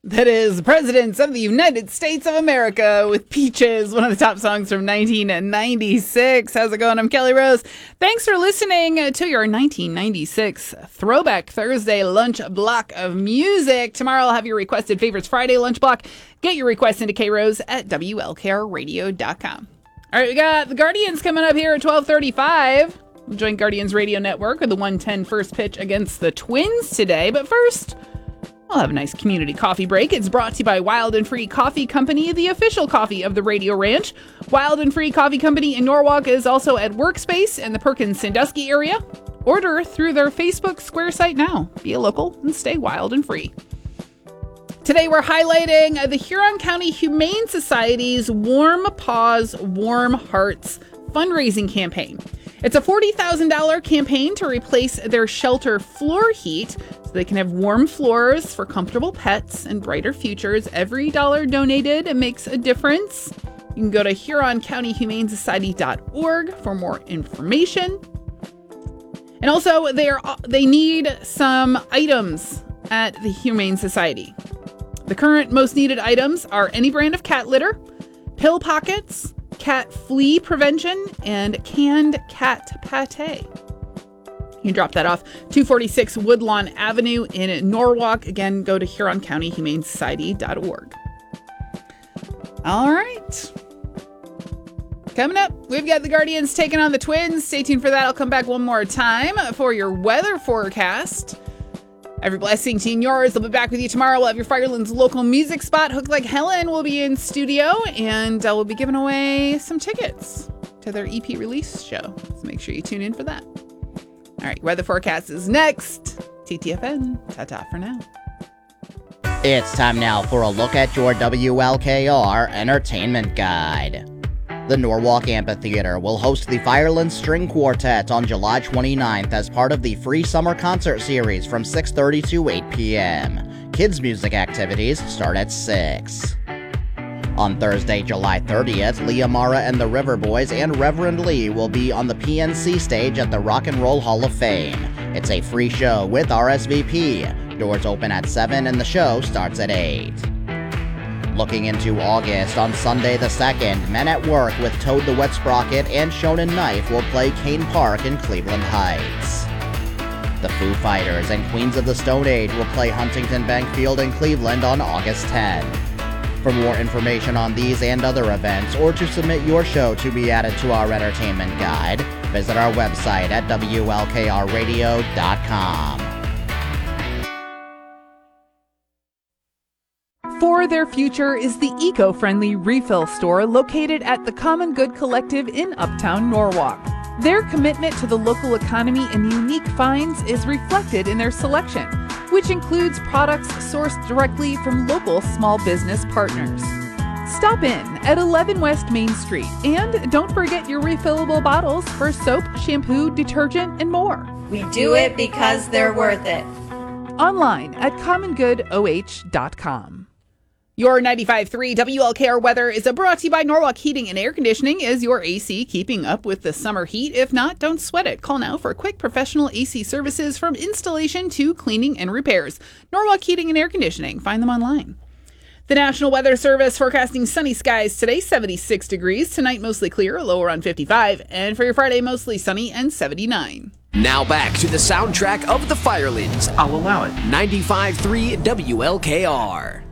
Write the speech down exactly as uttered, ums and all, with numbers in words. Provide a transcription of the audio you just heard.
That is Presidents of the United States of America with Peaches, one of the top songs from nineteen ninety-six. How's it going? I'm Kelly Rose. Thanks for listening to your nineteen ninety-six Throwback Thursday lunch block of music. Tomorrow I'll have your requested favorites Friday lunch block. Get your requests into K-Rose at W L K R radio dot com. All right, we got the Guardians coming up here at twelve thirty-five. We'll join Guardians Radio Network with the one ten first pitch against the Twins today. But first, we'll have a nice community coffee break. It's brought to you by Wild and Free Coffee Company, the official coffee of the Radio Ranch. Wild and Free Coffee Company in Norwalk is also at Workspace in the Perkins-Sandusky area. Order through their Facebook Square site now. Be a local and stay wild and free. Today we're highlighting the Huron County Humane Society's Warm Paws, Warm Hearts fundraising campaign. It's a forty thousand dollars campaign to replace their shelter floor heat so they can have warm floors for comfortable pets and brighter futures. Every dollar donated makes a difference. You can go to Huron County Humane Society dot org for more information. And also, they are they need some items at the Humane Society. The current most needed items are any brand of cat litter, pill pockets, cat flea prevention, and canned cat pate. You can drop that off two forty-six Woodlawn Avenue in Norwalk. Again, go to Huron County Humane Society dot org. All right. Coming up, we've got the Guardians taking on the Twins. Stay tuned for that. I'll come back one more time for your weather forecast. Every blessing to yours. I'll be back with you tomorrow. We'll have your Firelands local music spot. Hook Like Helen will be in studio, and uh, we'll be giving away some tickets to their E P release show. So make sure you tune in for that. All right, weather forecast is next. T T F N. Ta-ta for now. It's time now for a look at your W L K R Entertainment Guide. The Norwalk Amphitheater will host the Firelands String Quartet on July twenty-ninth as part of the free summer concert series from six thirty to eight p.m. Kids' music activities start at six. On Thursday, July thirtieth, Leah Mara and the River Boys and Reverend Lee will be on the P N C stage at the Rock and Roll Hall of Fame. It's a free show with R S V P. Doors open at seven and the show starts at eight. Looking into August, on Sunday the second, Men at Work with Toad the Wet Sprocket and Shonen Knife will play Kane Park in Cleveland Heights. The Foo Fighters and Queens of the Stone Age will play Huntington Bank Field in Cleveland on August tenth. For more information on these and other events, or to submit your show to be added to our entertainment guide, visit our website at W L K R radio dot com. For Their Future is the eco-friendly refill store located at the Common Good Collective in Uptown Norwalk. Their commitment to the local economy and unique finds is reflected in their selection, which includes products sourced directly from local small business partners. Stop in at eleven West Main Street and don't forget your refillable bottles for soap, shampoo, detergent, and more. We do it because they're worth it. Online at common good O H dot com. Your ninety-five point three W L K R weather is brought to you by Norwalk Heating and Air Conditioning. Is your A C keeping up with the summer heat? If not, don't sweat it. Call now for quick professional A C services from installation to cleaning and repairs. Norwalk Heating and Air Conditioning. Find them online. The National Weather Service forecasting sunny skies today, seventy-six degrees. Tonight, mostly clear, low around fifty-five. And for your Friday, mostly sunny and seventy-nine. Now back to the soundtrack of the Firelands. I'll allow it. ninety-five point three W L K R.